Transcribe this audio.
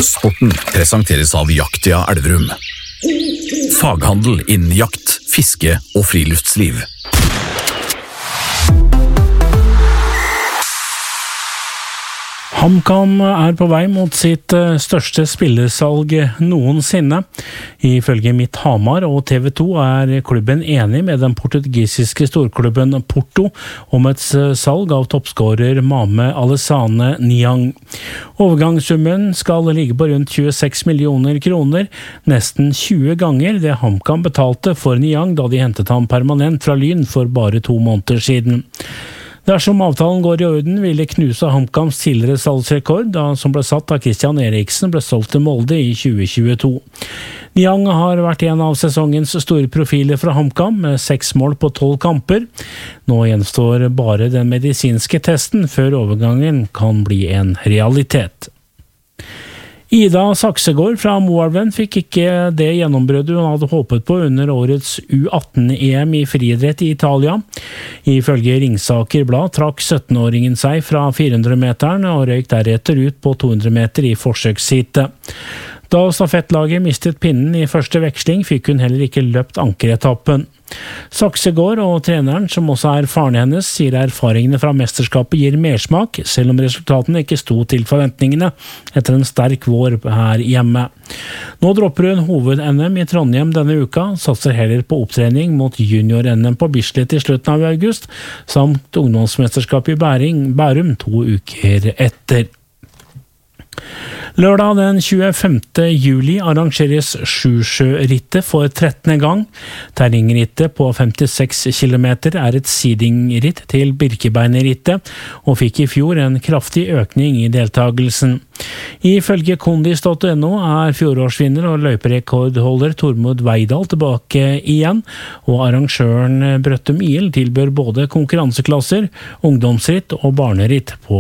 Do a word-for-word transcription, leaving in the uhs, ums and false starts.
Sporten presenteres av Jaktia Elverum. Faghandel innen jakt, fiske og friluftsliv. HamKam er på vei mot sitt største spillersalg noensinne. Ifølge Mitt Hamar og T V to er klubben enig med den portugisiske storklubben Porto om et salg av toppskårer Mame Alessane Niang. Overgangssummen skal ligge på rundt tjueseks millioner kroner, nesten tjue ganger det HamKam betalte for Niang da de hentet ham permanent fra Lyn for bare to måneder siden. Dersom avtalen går i orden, vil det knuse HamKams tidligere salgsrekord, da som ble satt av Christian Eriksen ble solgt til Molde i tjue tjueto. Niang har vært en av sesongens store profiler fra HamKam, med seks mål på tolv kamper. Nå gjenstår bare den medisinske testen før overgangen kan bli en realitet. Ida Saksegård fra Moelven fikk ikke det gjennombruddet hun hadde håpet på under årets U atten-E M i friidrett i Italia. Ifølge Ringsaker Blad trakk syttenåringen seg fra fire hundre meteren og røyk deretter ut på to hundre meter i forsøksheatet. Da stafettlaget mistet pinnen i første veksling, fikk hun heller ikke løpt ankeretappen. Saksegård og treneren, som også er faren hennes, sier erfaringene fra mesterskapet gir mersmak, selv om resultatene ikke sto til forventningene etter en sterk vår her hjemme. Nå dropper hun hoved-N M i Trondheim denne uka, satser heller på opptrening mot junior-N M på Bislett i slutten av august, samt ungdomsmesterskapet i Bæring, Bærum to uker etter. Lørdag den tjuefemte juli arrangeres Sjusjørittet for trettende gang. Terrengrittet på femtiseks kilometer er et seedingritt til Birkebeinerrittet, og fikk i fjor en kraftig økning i deltagelsen. Ifølge kondis punktum no er fjorårsvinner og løyperekordholder Tormod Veidal tilbake igjen, og arrangøren Brøttum I L tilbør både konkurranseklasser, ungdomsritt og barneritt på